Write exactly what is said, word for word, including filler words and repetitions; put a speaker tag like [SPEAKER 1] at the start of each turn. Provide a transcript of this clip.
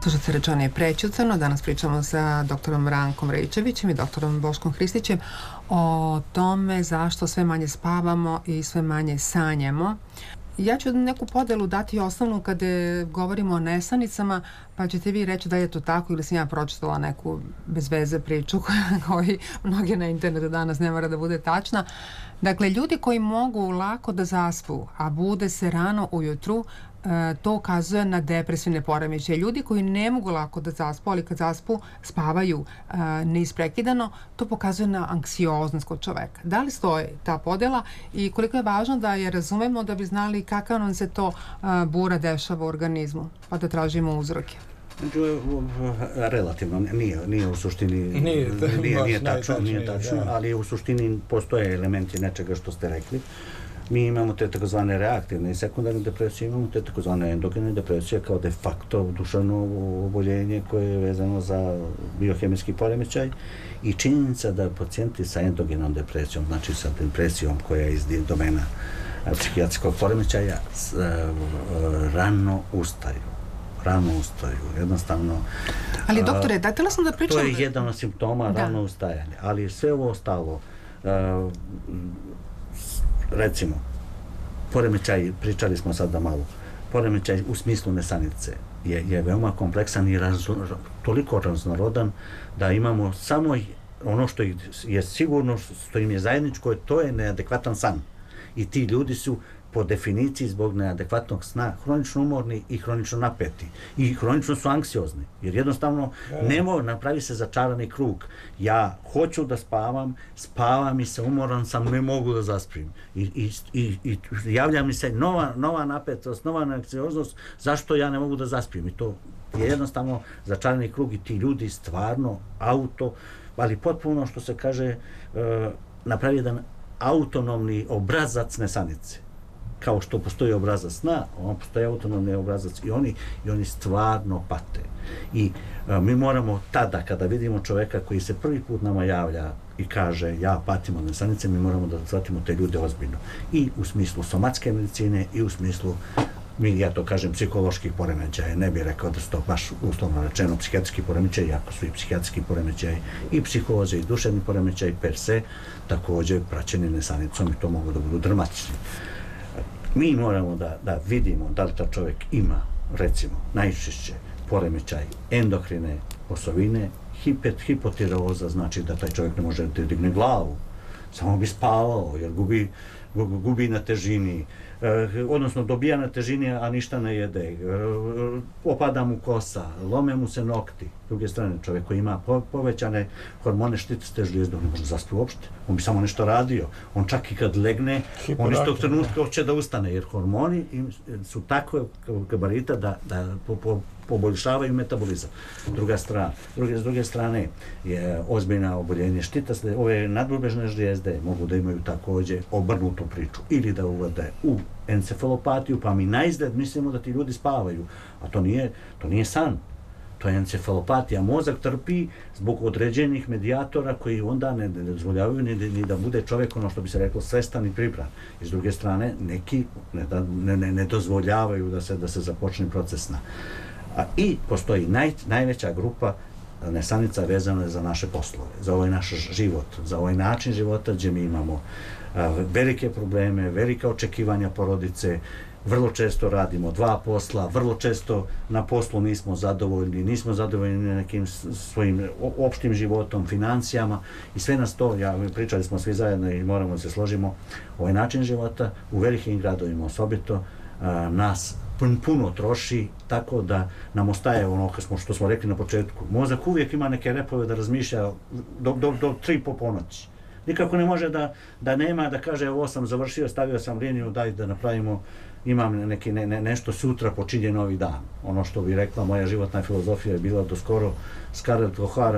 [SPEAKER 1] Slušate Rečeno prećutano. Danas pričamo sa doktorom Rankom Rejčevićem i doktorom Boškom Hristićem o tome zašto sve manje spavamo i sve manje sanjamo. Ja ću neku podelu dati osnovnu kada govorimo o nesanicama, pa ćete vi reći da je to tako ili sam ja pročitala neku bez veze priču koji mnogi na internetu danas ne mora da bude tačna. Dakle, ljudi koji mogu lako da zaspu, a bude se rano ujutru, to ukazuje na depresivne poremećaje. Ljudi koji ne mogu lako da zaspu, ali kad zaspu spavaju neisprekidano, to pokazuje na anksioznost kod čoveka. Da li stoji ta podela i koliko je važno da je razumemo da bi znali kakav nam se to bura dešava u organizmu, pa da tražimo uzroke?
[SPEAKER 2] Relativno, nije, nije u suštini,
[SPEAKER 3] nije,
[SPEAKER 2] nije, nije tačno, nije tačno, ali u suštini postoje elementi nečega što ste rekli. Mi imamo te takozvane reaktivne i sekundarne depresije, imamo te takozvane endogene depresije kao de facto duševno oboljenje koje je vezano za biohemijski poremećaj i činjenica da pacijenti sa endogenom depresijom, znači sa depresijom koja je iz domena psihijatrijskog poremećaja, rano ustaju. Rano ustaju, jednostavno...
[SPEAKER 1] Ali doktore, da, htjela sam da pričam...
[SPEAKER 2] To je jedan od simptoma rano ustajanja, ali sve ovo ostalo... Recimo, poremećaj, pričali smo sad da malo, poremećaj u smislu nesanice je, je veoma kompleksan i razno, toliko raznorodan da imamo samo ono što je sigurno, što im je zajedničko, to je neadekvatan san. I ti ljudi su po definiciji zbog neadekvatnog sna hronično umorni i hronično napeti. I hronično su anksiozni. Jer jednostavno nemo napravi se začarani krug. Ja hoću da spavam, spavam i se umoran sam, ne mogu da zaspim. I, i, i, i javlja mi se nova, nova napetost, nova anksioznost, zašto ja ne mogu da zaspim. I to je jednostavno začarani krug i ti ljudi stvarno auto, ali potpuno što se kaže, uh, napravi jedan autonomni obrazac nesanice. Kao što postoji obrazac sna, on postoji autonomni obrazac i oni, i oni stvarno pate. I a, mi moramo tada, kada vidimo čoveka koji se prvi put nama javlja i kaže ja patim od nesanice, mi moramo da shvatimo te ljude ozbiljno. I u smislu somatske medicine i u smislu, mi, ja to kažem, psiholoških poremećaja. Ne bih rekao da su to baš uslovno rečeno psihijatrijski poremećaj, iako su i psihijatrijski poremećaj i psihoze i duševni poremećaj per se, također praćeni nesanicom i to mogu da budu dramatični. Mi moramo da, da vidimo da li ta čovjek ima, recimo, najčešće poremećaj endokrine osovine, hipet, hipotireoza, znači da taj čovjek ne može da digne glavu, samo bi spavao jer gubi, gubi na težini, eh, odnosno dobija na težini, a ništa ne jede, eh, opada mu kosa, lome mu se nokti. S druge strane, čovjek koji ima po, povećane hormone štitiste žlijezde, on ne može zaspiti uopšte, on bi samo nešto radio. On čak i kad legne, on iz tog trenutka hoće da ustane, jer hormoni su tako gabarita da, da po, po, poboljšavaju metabolizam. Druga strana, druge, s druge strane je ozbiljna oboljenje štitaste, ove nadbubežne žlijezde mogu da imaju također obrnutu priču ili da uvode u encefalopatiju, pa mi naizgled mislimo da ti ljudi spavaju, a to nije, to nije san. To je encefalopatija. Mozak trpi zbog određenih medijatora koji onda ne, ne dozvoljavaju ni, ni da bude čovjek, ono što bi se reklo, svestan i pribran. I s druge strane, neki ne, ne, ne, ne dozvoljavaju da se, da se započne proces sna. A, I postoji naj, najveća grupa nesanica vezana za naše poslove, za ovaj naš život, za ovaj način života gdje mi imamo a, velike probleme, velika očekivanja porodice, vrlo često radimo dva posla, vrlo često na poslu nismo zadovoljni, nismo zadovoljni nekim svojim opštim životom, financijama i sve nas to, ja, pričali smo svi zajedno i moramo da se složimo, ovaj način života u velikim gradovima osobito a, nas puno troši, tako da nam ostaje ono smo, što smo rekli na početku. Mozak uvijek ima neke repove da razmišlja do, do, do tri po ponoći. Nikako ne može da, da nema, da kaže ovo sam završio, stavio sam liniju, daj da napravimo, imam neki, ne, ne, nešto sutra počinje novi dan. Ono što bi rekla moja životna filozofija je bila do skoro Scarlett O'Hara